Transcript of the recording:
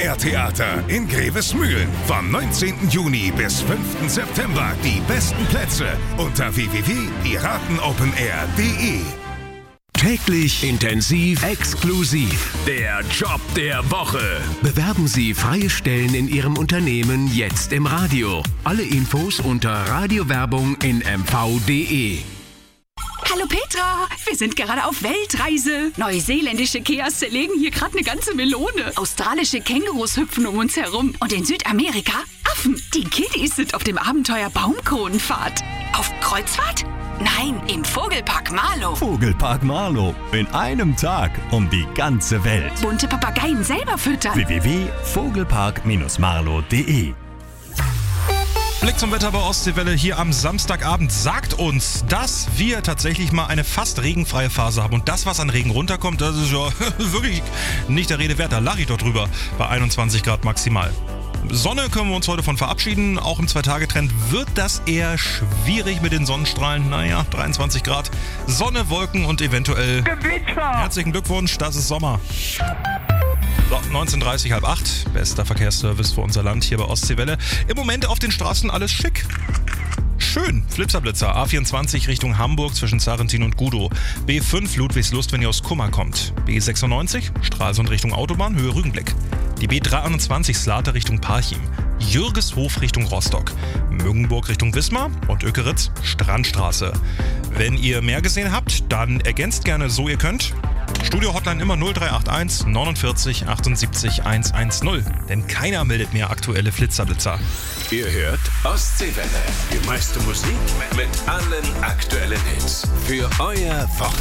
Air-Theater in Grevesmühlen. Vom 19. Juni bis 5. September. Die besten Plätze unter www.piratenopenair.de. Täglich, intensiv, exklusiv. Der Job der Woche. Bewerben Sie freie Stellen in Ihrem Unternehmen jetzt im Radio. Alle Infos unter Radiowerbung in mv.de. Hallo Petra, wir sind gerade auf Weltreise. Neuseeländische Keas zerlegen hier gerade eine ganze Melone. Australische Kängurus hüpfen um uns herum. Und in Südamerika Affen. Die Kiddies sind auf dem Abenteuer Baumkronenfahrt. Auf Kreuzfahrt? Nein, im Vogelpark Marlow. Vogelpark Marlow. In einem Tag um die ganze Welt. Bunte Papageien selber füttern. www.vogelpark-marlow.de. Blick zum Wetter bei Ostseewelle hier am Samstagabend sagt uns, dass wir tatsächlich mal eine fast regenfreie Phase haben. Und das, was an Regen runterkommt, das ist ja wirklich nicht der Rede wert. Da lache ich doch drüber bei 21 Grad maximal. Sonne können wir uns heute von verabschieden. Auch im 2-Tage-Trend wird das eher schwierig mit den Sonnenstrahlen. Naja, 23 Grad, Sonne, Wolken und eventuell Gewitter. Herzlichen Glückwunsch, das ist Sommer. So, 19:30, 7:30, bester Verkehrsservice für unser Land hier bei Ostseewelle. Im Moment auf den Straßen alles schick. Schön, Flitzer-Blitzer, A24 Richtung Hamburg zwischen Zarentin und Gudow. B5 Ludwigslust, wenn ihr aus Kummer kommt. B96 Stralsund Richtung Autobahn, Höhe Rügenblick. Die B23 Slate Richtung Parchim. Jürgeshof Richtung Rostock. Müngenburg Richtung Wismar und Ökeritz Strandstraße. Wenn ihr mehr gesehen habt, dann ergänzt gerne so ihr könnt. Studio-Hotline immer 0381 49 78 110. Denn keiner meldet mehr aktuelle Flitzer-Blitzer. Ihr hört Ostseewelle. Die meiste Musik mit allen aktuellen Hits. Für euer Wochenende.